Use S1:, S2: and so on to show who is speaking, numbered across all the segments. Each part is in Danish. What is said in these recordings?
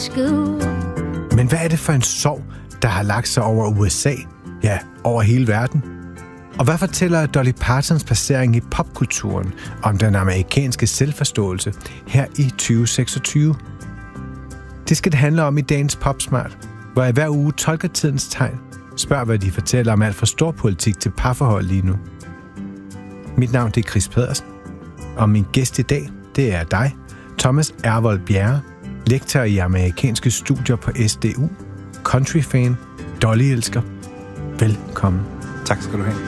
S1: Men hvad er det for en sorg, der har lagt sig over USA? Ja, over hele verden. Og hvad fortæller Dolly Partons placering i popkulturen om den amerikanske selvforståelse her i 2026? Det skal det handle om i dagens Popsmart, hvor jeg hver uge tolker tidens tegn, spørger hvad de fortæller om alt fra storpolitik til parforhold lige nu. Mit navn det er Chris Pedersen, og min gæst i dag, det er dig, Thomas Ervold Bjerre, lektor i amerikanske studier på SDU, countryfan, Dolly-elsker. Velkommen.
S2: Tak skal du have.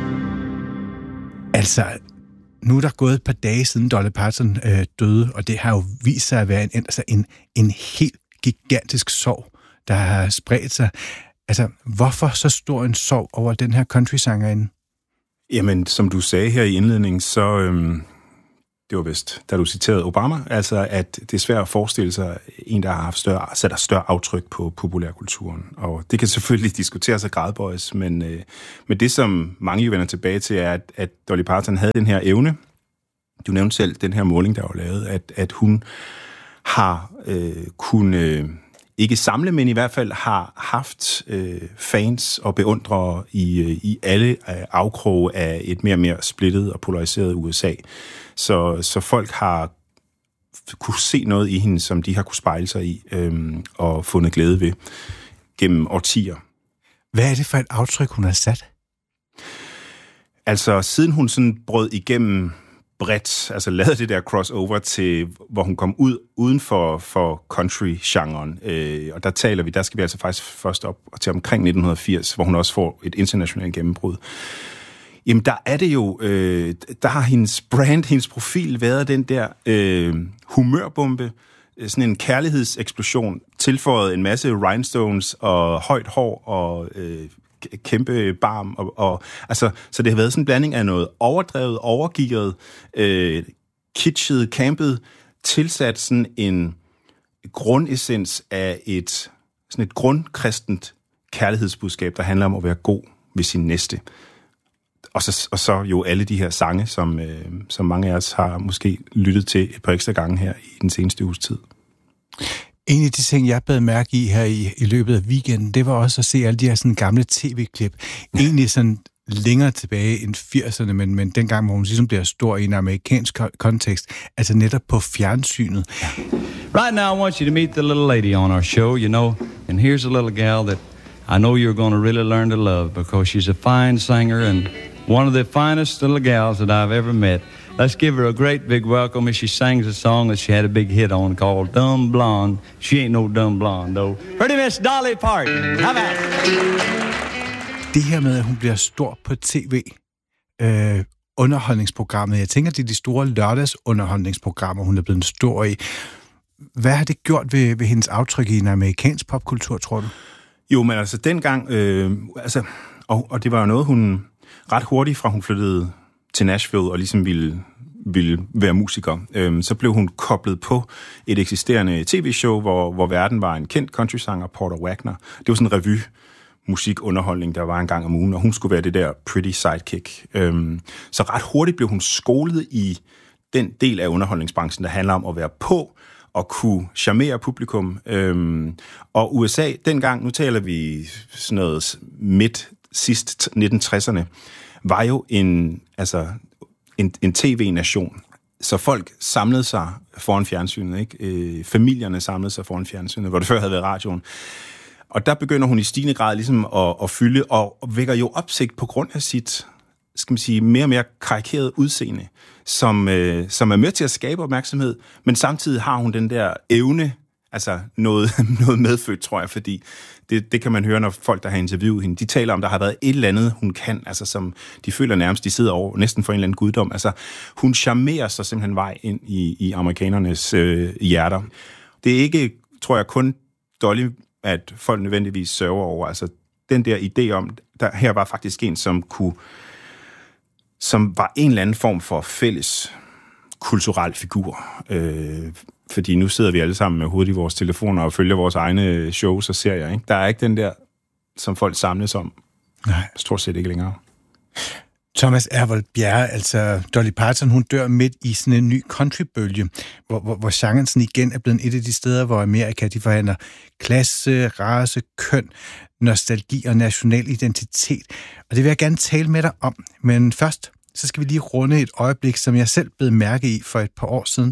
S1: Altså, nu er der gået et par dage siden Dolly Parton døde, og det har jo vist sig at være en helt gigantisk sorg, der har spredt sig. Altså, hvorfor så stor en sorg over den her country-sangerinde?
S2: Jamen, som du sagde her i indledningen, så det var vist, da du citerede Obama, altså at det er svært at forestille sig en, der har haft sat større aftryk på populærkulturen. Og det kan selvfølgelig diskuteres og gradbøjes, men det, som mange jo vender tilbage til, er, at Dolly Parton havde den her evne. Du nævnte selv den her måling, der var lavet, at hun har kunnet ikke samle, men i hvert fald har haft fans og beundrere i alle afkroge af et mere og mere splittet og polariseret USA. Så folk har kunne se noget i hende, som de har kunne spejle sig i og fundet glæde ved gennem årtier.
S1: Hvad er det for et aftryk, hun har sat?
S2: Altså, siden hun sådan brød igennem bredt, altså lavede det der crossover til, hvor hun kom uden for country-genren. Og der skal vi altså faktisk først op til omkring 1980, hvor hun også får et internationalt gennembrud. Jamen, der er det jo, der har hendes brand, hendes profil været den der humørbombe, sådan en kærlighedseksplosion, tilføjet en masse rhinestones og højt hår og kæmpe barm, og altså, så det har været sådan en blanding af noget overdrevet, overgearet, kitschet, campet, tilsat sådan en grundessens af et grundkristent kærlighedsbudskab, der handler om at være god ved sin næste. Og så jo alle de her sange, som mange af os har måske lyttet til et par ekstra gange her i den seneste uges tid.
S1: En af de ting, jeg bed mærke i her i løbet af weekenden, det var også at se alle de her sådan gamle tv-klip. Egentlig sådan længere tilbage end 80'erne, men dengang, hvor hun ligesom bliver stor i en amerikansk kontekst, altså netop på fjernsynet.
S3: Right now, I want you to meet the little lady on our show, you know, and here's a little gal that I know you're going to really learn to love because she's a fine singer and one of the finest little gals that I've ever met. Let's give her a great big welcome as she sings a song that she had a big hit on called Dumb Blonde. She ain't no dumb blonde, though. Pretty Miss Dolly Parton. How about it?
S1: Det her med, at hun bliver stor på tv, underholdningsprogrammet. Jeg tænker, det er de store lørdagsunderholdningsprogrammer, hun er blevet stor i. Hvad har det gjort ved hendes aftryk i en amerikansk popkultur, tror du?
S2: Jo, men altså dengang, og det var jo noget, hun ret hurtigt fra hun flyttede til Nashville og ligesom ville være musiker, så blev hun koblet på et eksisterende tv-show, hvor verden var en kendt countrysanger, Porter Wagoner. Det var sådan en revy musikunderholdning, der var en gang om ugen, og hun skulle være det der pretty sidekick. Så ret hurtigt blev hun skolet i den del af underholdningsbranchen, der handler om at være på og kunne charmere publikum. Og USA dengang, nu taler vi sådan noget sidst 1960'erne, var jo en tv-nation. Så folk samlede sig foran fjernsynet, ikke? Familierne samlede sig foran fjernsynet, hvor det før havde været radioen. Og der begynder hun i stigende grad ligesom at fylde, og vækker jo opsigt på grund af sit, skal man sige, mere og mere karikeret udseende, som er med til at skabe opmærksomhed, men samtidig har hun den der evne, altså noget medfødt, tror jeg, fordi det kan man høre, når folk, der har interviewet hende, de taler om, der har været et eller andet, hun kan, altså som de føler nærmest, de sidder over næsten for en eller anden guddom. Altså, hun charmerer sig simpelthen vej ind i amerikanernes hjerter. Det er ikke, tror jeg, kun Dolly, at folk nødvendigvis sørger over. Altså, den der idé om, der her var faktisk en, som var en eller anden form for fælles kulturel figur. Fordi nu sidder vi alle sammen med hovedet i vores telefoner og følger vores egne shows og serier, ikke? Der er ikke den der, som folk samles om.
S1: Nej.
S2: Stort set ikke længere.
S1: Thomas Ervold Bjerre, altså Dolly Parton, hun dør midt i sådan en ny countrybølge, hvor genren sådan igen er blevet et af de steder, hvor Amerika de forhandler klasse, race, køn, nostalgi og national identitet. Og det vil jeg gerne tale med dig om. Men først, så skal vi lige runde et øjeblik, som jeg selv blev mærke i for et par år siden.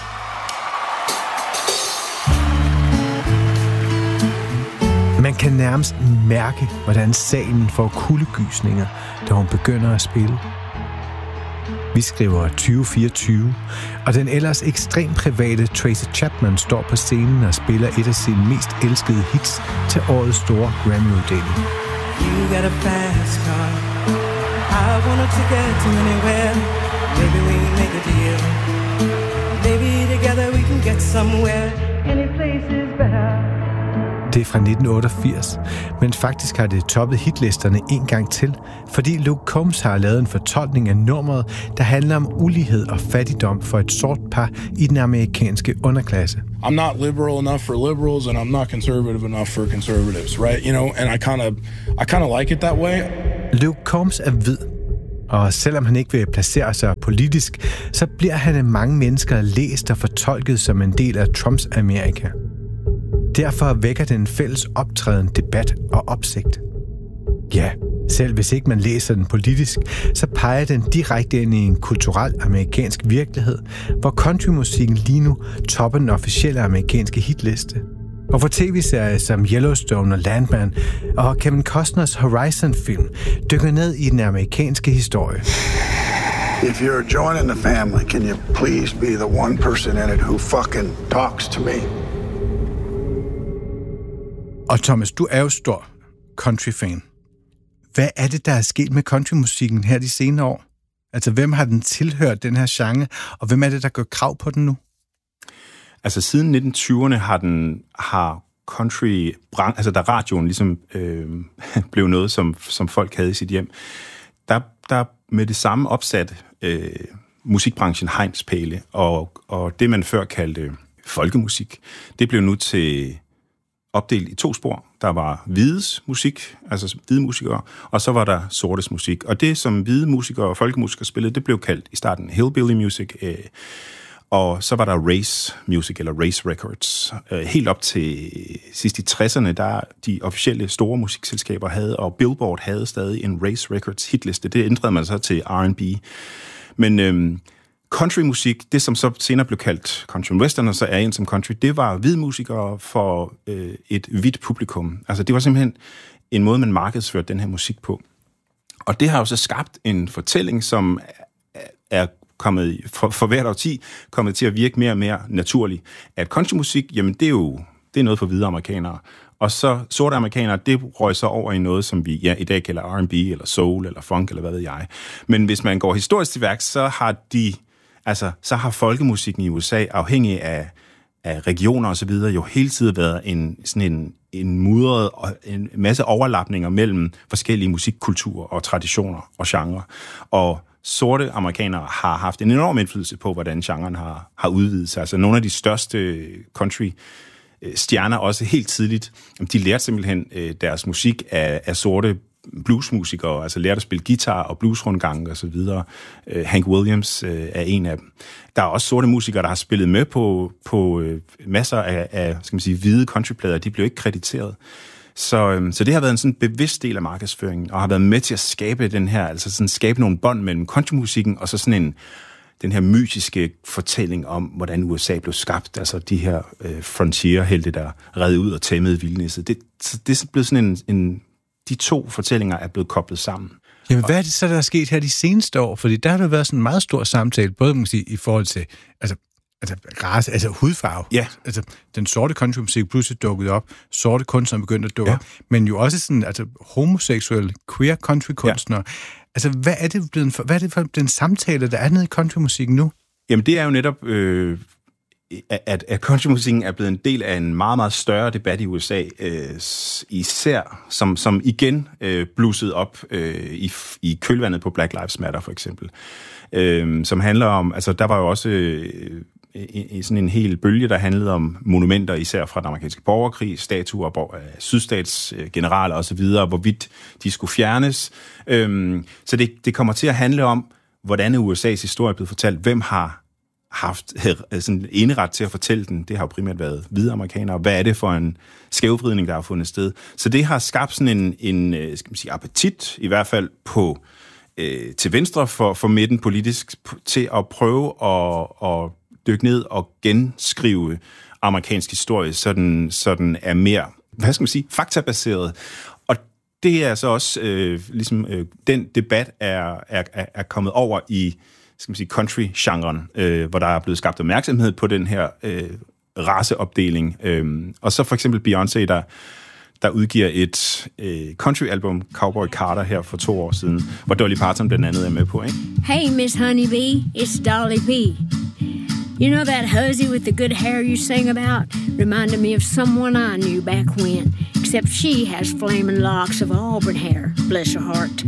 S1: Man kan nærmest mærke, hvordan salen får kuldegysninger, da hun begynder at spille. Vi skriver 2024, og den ellers ekstremt private Tracy Chapman står på scenen og spiller et af sine mest elskede hits til årets store Grammy-uddeling.
S4: You got a fast car. I wanted to get to anywhere. Maybe we make a deal. Maybe together we can get somewhere. Any place is better.
S1: Det er fra 1988, men faktisk har det toppet hitlisterne en gang til, fordi Luke Combs har lavet en fortolkning af nummeret, der handler om ulighed og fattigdom for et sort par i den amerikanske underklasse.
S5: I'm not liberal enough for liberals, and I'm not conservative enough for conservatives, right? You know, and I kind of like it that way.
S1: Luke Combs er hvid, og selvom han ikke vil placere sig politisk, så bliver han af mange mennesker læst og fortolket som en del af Trumps Amerika. Derfor vækker den fælles optræden, debat og opsigt. Ja, selv hvis ikke man læser den politisk, så peger den direkte ind i en kulturel amerikansk virkelighed, hvor countrymusikken lige nu topper den officielle amerikanske hitliste. Og for tv-serier som Yellowstone og Landman og Kevin Costners Horizon-film dykker ned i den amerikanske historie.
S6: If you're joining the family, can you please be the one person in it who fucking talks to me?
S1: Og Thomas, du er jo stor country-fan. Hvad er det, der er sket med countrymusikken her de senere år? Altså, hvem har den tilhørt, den her genre, og hvem er det, der gør krav på den nu?
S2: Altså, siden 1920'erne har country, altså da radioen ligesom blev noget, som folk havde i sit hjem, der med det samme opsat musikbranchen hegnspæle, og det, man før kaldte folkemusik, det blev nu til opdelt i to spor. Der var hvides musik, altså hvide musikere, og så var der sortes musik. Og det, som hvide musikere og folkemusikere spillede, det blev kaldt i starten hillbilly music, og så var der race music, eller race records. Helt op til sidst i 60'erne, der de officielle store musikselskaber havde, og Billboard havde stadig en race records hitliste. Det ændrede man så til R&B. Men countrymusik, det som så senere blev kaldt country western, og så er en som country, det var hvide musikere for et hvidt publikum. Altså det var simpelthen en måde, man markedsførte den her musik på. Og det har jo så skabt en fortælling, som er kommet for hvert årti kommet til at virke mere og mere naturlig. At countrymusik, jamen det er noget for hvide amerikanere. Og så sorte amerikanere, det røg så over i noget, som vi i dag kalder R&B, eller soul, eller funk, eller hvad ved jeg. Men hvis man går historisk til værks, så har folkemusikken i USA, afhængig af regioner og så videre, jo hele tiden været en mudret og en masse overlapninger mellem forskellige musikkulturer og traditioner og genre. Og sorte amerikanere har haft en enorm indflydelse på, hvordan genren har udvidet sig. Altså nogle af de største country-stjerner også helt tidligt, de lærte simpelthen deres musik af sorte bluesmusikere, altså lærte at spille guitar og bluesrundgang og så videre. Hank Williams er en af dem. Der er også sorte musikere, der har spillet med på masser af skal man sige, hvide countryplader. De blev ikke krediteret. Så det har været en sådan bevidst del af markedsføringen, og har været med til at skabe den her, altså sådan skabe nogle bånd mellem countrymusikken og så sådan den her mytiske fortælling om, hvordan USA blev skabt, altså de her frontier-helte, der redde ud og tæmmede vildnisset. Det er blevet sådan de to fortællinger er blevet koblet sammen.
S1: Jamen, hvad er det så, der er sket her de seneste år? Fordi der har der været sådan en meget stor samtale, både man sige, i forhold til race, altså hudfarve.
S2: Ja.
S1: Altså, den sorte countrymusik pludselig dukkede op, sorte kunstnere begyndte at dukke op, men jo også sådan, altså homoseksuelle, queer countrykunstnere. Ja. Altså, hvad er det for den samtale, der er nede i countrymusikken nu?
S2: Jamen, det er jo netop, at countrymusikken er blevet en del af en meget, meget større debat i USA, især som igen blussede op i kølvandet på Black Lives Matter, for eksempel. Som handler om, altså der var jo også sådan en hel bølge, der handlede om monumenter, især fra den amerikanske borgerkrig, statuer af sydstatsgeneraler osv., hvorvidt de skulle fjernes. Så det kommer til at handle om, hvordan USA's historie er blevet fortalt, hvem har haft sådan eneret til at fortælle den. Det har jo primært været hvide amerikanere. Hvad er det for en skævvridning, der har fundet sted? Så det har skabt sådan en skal man sige, appetit, i hvert fald på til venstre for midten politisk, til at prøve at dykke ned og genskrive amerikansk historie, så den er mere, hvad skal man sige, faktabaseret. Og det er så også den debat er kommet over i, skal man sige, country-genren, hvor der er blevet skabt opmærksomhed på den her raceopdeling. Og så for eksempel Beyoncé, der udgiver et country-album, Cowboy Carter, her for 2 år siden, hvor Dolly Parton blandt andet er med på, ikke?
S7: Hey, Miss Honeybee, it's Dolly P. You know that hussy with the good hair you sing about? Reminded me of someone I knew back when. Except she has flaming locks of auburn hair. Bless her heart.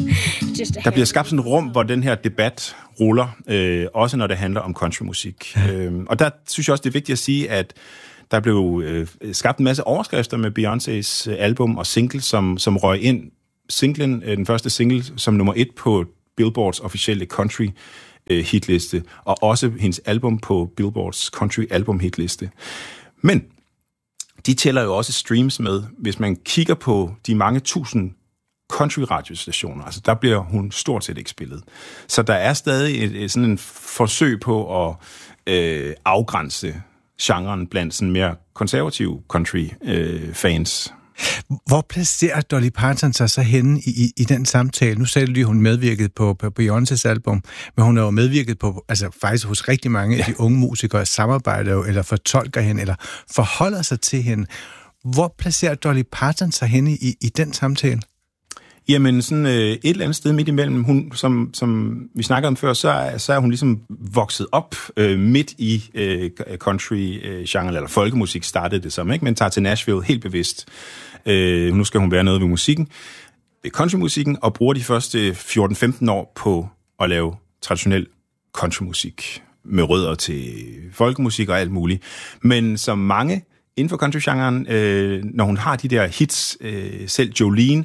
S2: Der bliver skabt sådan et rum, hvor den her debat ruller, også når det handler om countrymusik. Og der synes jeg også, det er vigtigt at sige, at der blev skabt en masse overskrifter med Beyoncés album og single, som røg ind. Singlen, den første single, som nummer 1 på Billboards officielle country hitliste, og også hendes album på Billboards country album hitliste. Men de tæller jo også streams med, hvis man kigger på de mange tusind country-radiostationer. Altså, der bliver hun stort set ikke spillet. Så der er stadig sådan en forsøg på at afgrænse genren blandt sådan mere konservative country-fans.
S1: Hvor placerer Dolly Parton sig så henne i den samtale? Nu sagde du lige, at hun medvirkede på Beyoncés album, men hun har jo medvirket på, altså faktisk hos rigtig mange af de unge musikere, samarbejder jo, eller fortolker hende, eller forholder sig til hende. Hvor placerer Dolly Parton sig henne i den samtale?
S2: Jamen, sådan et eller andet sted midt imellem. Hun, som vi snakkede om før, så er hun ligesom vokset op midt i country-genre, eller folkemusik startede det som, ikke? Men tager til Nashville helt bevidst. Nu skal hun være noget ved musikken, ved countrymusikken, og bruger de første 14-15 år på at lave traditionel countrymusik med rødder til folkemusik og alt muligt. Men som mange inden for country-genren, når hun har de der hits, selv Jolene,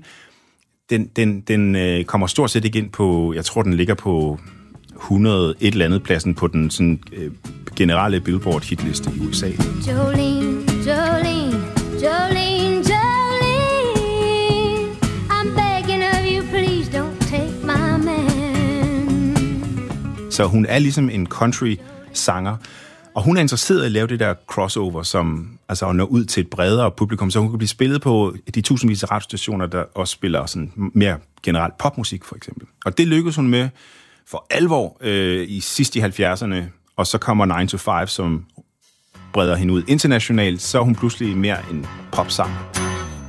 S2: den kommer stort set ikke ind på, jeg tror, den ligger på 100 et eller andet pladsen på den sådan, generelle Billboard hitliste i USA.
S7: Jolene, Jolene, Jolene, Jolene, I'm begging of you, please don't take my man.
S2: Så hun er ligesom en country-sanger, og hun er interesseret i at lave det der crossover, som altså at nå ud til et bredere publikum, så hun kan blive spillet på de tusindvis af radiostationer, der også spiller sådan mere generelt popmusik, for eksempel. Og det lykkedes hun med for alvor i sidst i 70'erne, og så kommer 9 to 5, som breder hende ud internationalt, så er hun pludselig mere en popsanger.